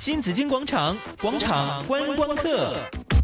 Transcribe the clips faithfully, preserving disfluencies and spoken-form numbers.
新紫荊廣場，廣場觀光客。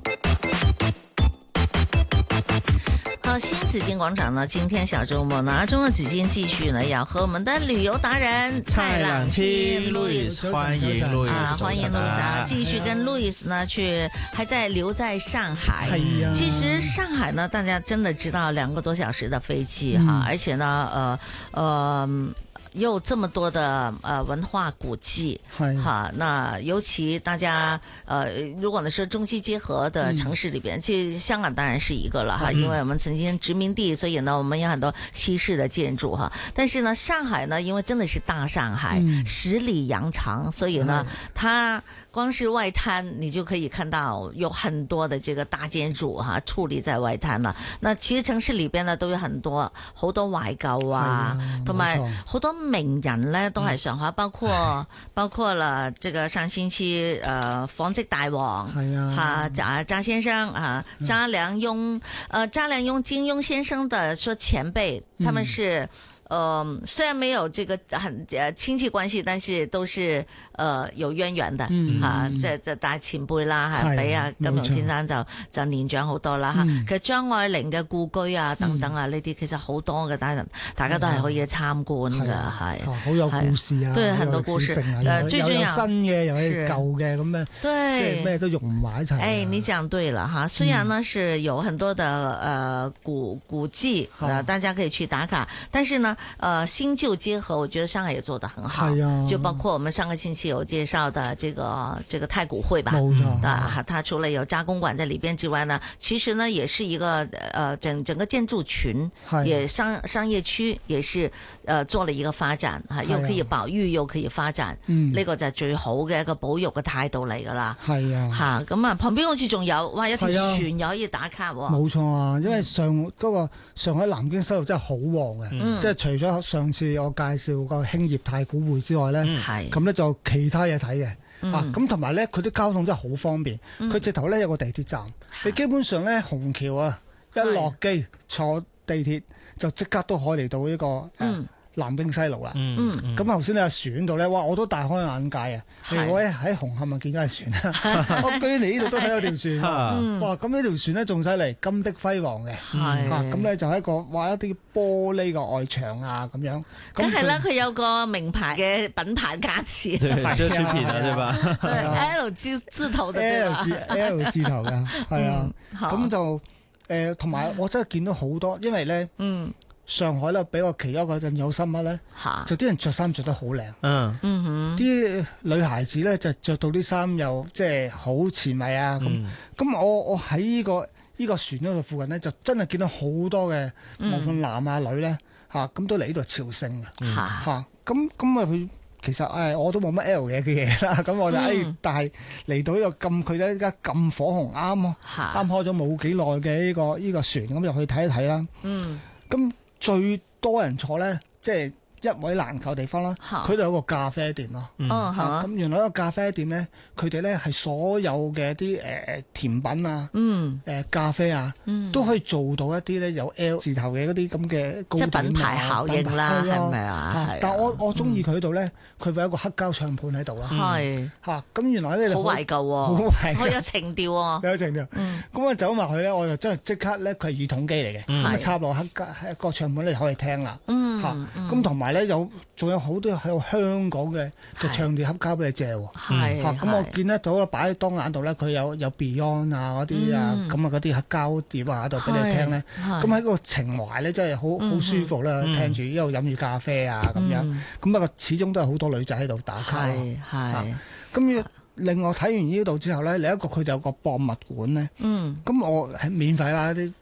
好，新紫荊廣場呢，今天小周末呢，中國紫荊繼續呢，要和我們的旅遊達人蔡朗欽 Louis 歡迎 Louis 啊，歡迎 Louis 啊，繼續跟 Louis 呢去，還在留在上海。 係啊， 其實上海呢，大家真的知道兩個多小時的飛機哈、嗯，而且呢，呃呃。又這麼多的呃文化古蹟，哈，那尤其大家呃，如果呢是中西結合的城市裏邊，嗯、其實香港當然是一個了哈、嗯，因為我們曾經殖民地，所以呢我們有很多西式的建築哈。但是呢，上海呢，因為真的是大上海，嗯、十里洋長，所以呢，它光是外灘你就可以看到有很多的這個大建築哈，矗立在外灘了。那其實城市裏邊呢都有很多好多懷舊啊，同埋好多名人咧都係上海，包括包括了這個上星期呃紡織大王係啊，哈賈賈先生啊，查良鏞呃查良鏞金庸先生的說前輩，他們是。呃，雖然沒有這個很呃親戚關係，但是都是呃有淵源的，嗯吓，即係即係大前輩啦，係比啊金庸先生就就年長好多啦吓。其實張愛玲嘅故居啊等等啊呢啲，其實好多嘅，大家大家都係可以參觀嘅，係好有故事啊， 對，很多故事， 呃，最重要新嘅又係舊嘅咁樣， 對， 即係咩都融埋一齊。 誒，你講對了哈，雖然呢是有很多的呃古古蹟，呃大家可以去打卡，但是呢。呃，新舊結合，我覺得上海也做得很好。啊，就包括我們上個星期有介紹的這個這個太古匯吧。冇錯。啊，它除了有扎公館在裏邊之外呢，其實呢也是一個呃整整個建築群，也商商業區也是呃做了一個發展，哈，又可以保育又可以發展。嗯。呢個就係最好嘅一個保育嘅態度嚟噶啦。係啊。吓，咁啊，旁邊好似仲有，哇，一條船又可以打卡。 冇錯啊，因為上嗰個上海南京西路真係好旺嘅，即係除咗上次我介紹個興業太古匯之外咧，咁咧就其他嘢睇嘅，啊咁同埋咧佢啲交通真係好方便，佢直頭咧有個地鐵站，你基本上咧虹橋啊一落機坐地鐵就即刻都可以嚟到呢個誒南京西路啦。咁頭先你話船度咧，哇我都大開眼界啊！我喺喺紅磡啊見緊係船啊，我居然嚟呢度都睇到條船，哇！咁呢條船咧仲犀利，金碧輝煌嘅，咁咧就係一個哇一啲玻璃嘅外牆啊咁樣。 梗係啦，佢有個名牌嘅品牌加持， 奢侈品啊，對吧？ L 字字頭嘅 L 字 L 字頭嘅，係啊。咁就誒同埋我真係見到好多，因為咧。嗯上海咧俾我其中一個印象深刻咧，就啲人着衫着得好靚，嗯嗯哼，啲女孩子咧就着到啲衫又即係好前衛啊咁。咁、嗯、我我喺呢、這個呢、這個船嗰度附近咧，就真係見到好多嘅無論男啊女咧嚇，咁都嚟呢度朝聖嘅嚇。咁咁啊佢其實誒、哎、我都冇乜 L 嘢嘅嘢啦。咁我就誒、嗯哎，但係嚟到呢個咁佢咧而家咁火紅啱咯，啱開咗冇幾耐嘅呢個呢、這個船，咁就去睇一睇啦。嗯，咁。最多人坐咧，即係一位難求地方啦。佢哋有個咖啡店咯。嗯，咁、嗯、原來一個咖啡店咧，佢哋咧係所有嘅啲誒甜品啊，嗯，誒、呃、咖啡啊，嗯，都可以做到一啲咧有 L 字頭嘅嗰啲咁嘅糕點啊，即係品牌效應啦，係咪啊？但係我我中意佢度咧，佢、嗯、會有一個黑膠唱盤喺度啦。係嚇，咁原來咧好懷舊喎，好懷舊，好有情調喎，有情調。嗯，咁我走埋去咧，我就真係即刻咧，佢係耳筒機嚟嘅，咁啊插落黑膠喺個唱盤咧就可以聽啦。嗯，嚇，咁同埋咧有仲有好多喺香港嘅嘅唱片黑膠俾你借喎。係嚇，咁我見得到擺喺當眼度咧，佢有有 Beyond 啊嗰啲啊，咁啊嗰啲黑膠碟啊喺度俾你聽咧。咁喺個情懷咧，真係好好舒服啦，聽住一路飲住咖啡啊咁樣。咁不過始終都係好多女仔喺度打卡。係係。咁另外睇完呢度之後咧，另一個佢哋有個博物館咧。嗯。咁我係免費啦，啲